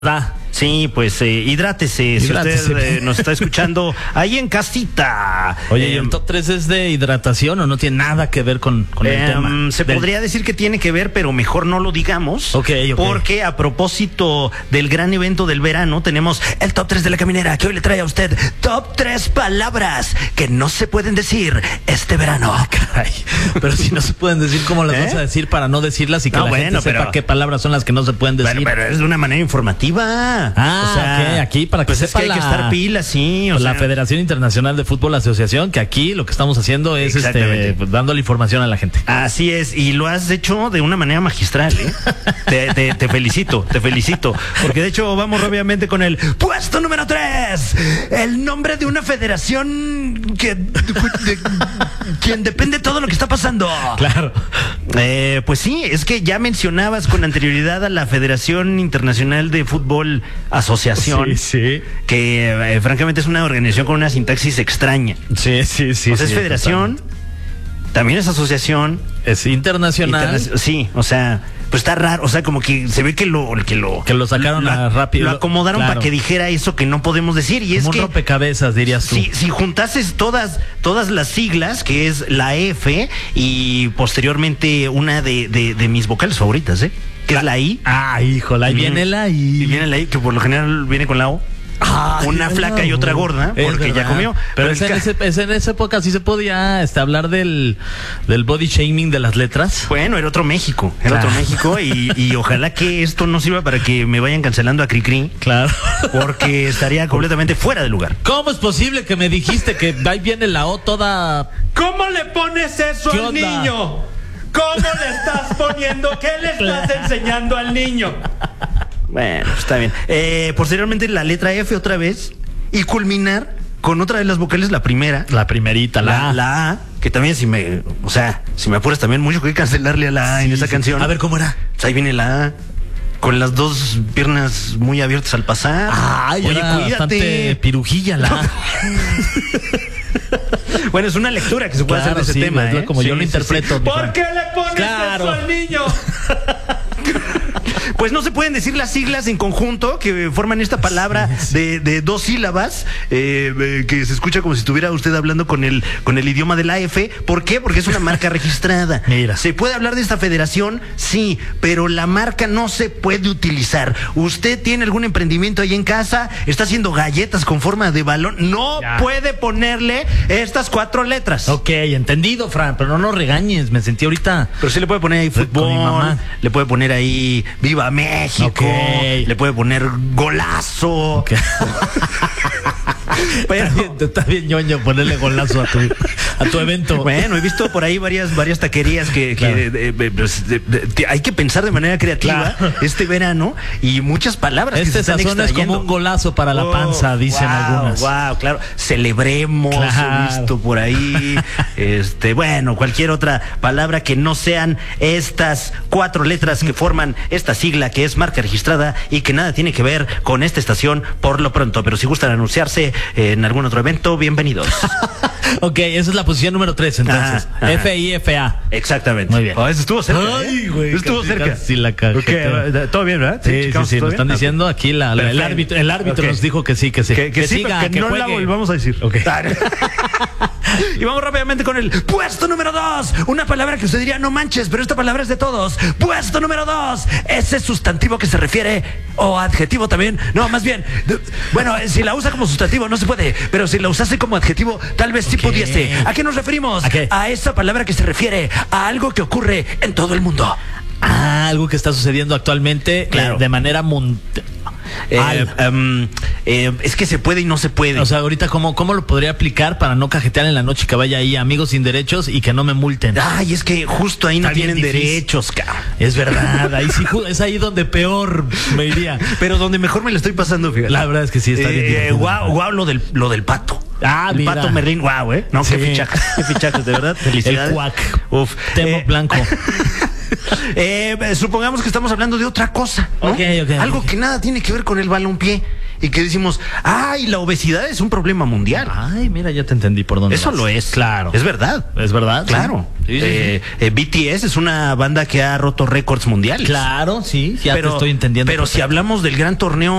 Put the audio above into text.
Sí, pues hidrátese si usted nos está escuchando ahí en casita. Oye, ¿y el top 3 es de hidratación o no tiene nada que ver con el tema? Podría decir que tiene que ver, pero mejor no lo digamos. Okay. Porque a propósito del gran evento del verano, tenemos el top 3 de La Caminera, que hoy le trae a usted top 3 palabras que no se pueden decir este verano. Caray, pero si no se pueden decir, ¿cómo las vas a decir para no decirlas y que la gente sepa qué palabras son las que no se pueden decir? Pero es de una manera informativa. Aquí para que sepa es que hay que estar pilas, sí. La Federación Internacional de Fútbol Asociación, que aquí lo que estamos haciendo es dándole información a la gente. Así es, y lo has hecho de una manera magistral, ¿eh? te felicito, porque de hecho vamos obviamente con el puesto número 3, el nombre de una federación quien depende de todo lo que está pasando. Claro. Pues sí, es que ya mencionabas con anterioridad a la Federación Internacional de Fútbol Asociación, sí. Que francamente es una organización con una sintaxis extraña. Sí. O sea, es federación, también es asociación. Es internacional. Sí, o sea, pues está raro, o sea, como que se ve que lo sacaron rápido. Lo acomodaron para que dijera eso que no podemos decir. Y como es un que rompecabezas, dirías tú. Si juntases todas las siglas, que es la F y posteriormente una de mis vocales favoritas, que es la I. Ah, híjole, ahí viene la I. Y viene la I, que por lo general viene con la O. Una flaca y otra gorda, porque ya comió. Pero en esa época sí se podía hablar del body shaming de las letras. Bueno, era otro México, y ojalá que esto no sirva para que me vayan cancelando a Cricri. Claro. Porque estaría completamente fuera de lugar. ¿Cómo es posible que me dijiste que ahí viene la O toda? ¿Cómo le pones eso al niño? ¿Cómo le estás poniendo? ¿Qué le estás enseñando al niño? Bueno, está bien. Posteriormente la letra F otra vez y culminar con otra de las vocales, la primera. La primerita, la A, que también si me apuras también mucho que cancelarle a la A en esa canción. A ver, ¿cómo era? Pues ahí viene la A. Con las dos piernas muy abiertas al pasar. Ay, oye, cuídate. Bastante pirujilla la A. Bueno, es una lectura que se puede hacer de ese tema, como yo lo interpreto. Sí. ¿Por qué le pones eso al niño? Pues no se pueden decir las siglas en conjunto que forman esta palabra de dos sílabas, que se escucha como si estuviera usted hablando con el idioma de la F. ¿Por qué? Porque es una marca registrada. Mira. ¿Se puede hablar de esta federación? Sí, pero la marca no se puede utilizar. ¿Usted tiene algún emprendimiento ahí en casa? ¿Está haciendo galletas con forma de balón? No puede ponerle estas 4 letras. Ok, entendido, Fran, pero no nos regañes, me sentí ahorita. Pero sí le puede poner ahí fútbol, le puede poner ahí Viva México, le puede poner golazo. Okay. Pero está bien ñoño ponerle golazo a tu evento. Bueno, he visto por ahí varias taquerías que hay que pensar de manera creativa este verano y muchas palabras que se están sazón es como un golazo para la panza, dicen algunas. Wow, claro. Celebremos, he visto por ahí. Bueno, cualquier otra palabra que no sean estas 4 letras que forman esta sigla que es marca registrada y que nada tiene que ver con esta estación por lo pronto. Pero si gustan anunciarse en algún otro evento, bienvenidos. Ok, esa es la posición número 3, entonces. Ajá. FIFA. Exactamente. Muy bien. Eso estuvo cerca. Ay, güey. Estuvo cerca. Sí, la cagué. Okay. Todo bien, ¿verdad? Sí. Lo están diciendo aquí. El árbitro nos dijo que sí. Que siga, que no juegue. La volvamos a decir. Okay. Y vamos rápidamente con el puesto número 2. Una palabra que usted diría, no manches, pero esta palabra es de todos. Puesto número 2. Ese sustantivo que se refiere, o adjetivo también. No, más bien. Bueno, si la usa como sustantivo no se puede, pero si la usase como adjetivo, tal vez sí pudiese. ¿A qué nos referimos? A esa palabra que se refiere a algo que ocurre en todo el mundo. Algo que está sucediendo actualmente, de manera es que se puede y no se puede. O sea, ahorita ¿cómo lo podría aplicar para no cajetear en la noche y que vaya ahí amigos sin derechos y que no me multen? Ay, es que justo ahí no tienen derechos, cabrón. Es verdad, ahí sí, es ahí donde peor me iría. Pero donde mejor me lo estoy pasando, fíjate. La verdad es que sí, está bien. Guau, lo del pato. El mira. Pato Merlín, guau, No, sí. Qué fichajes, de verdad. Felicidades. El cuac. Temo blanco. Supongamos que estamos hablando de otra cosa, ¿no? Okay. Algo que nada tiene que ver con el balompié. y que decimos, ay, la obesidad es un problema mundial. Ay, mira, ya te entendí por dónde Eso vas. lo es. Claro. Es verdad. Es verdad. Claro. Sí, sí. BTS es una banda que ha roto récords mundiales. Claro, sí, ya te estoy entendiendo. Pero si hablamos del gran torneo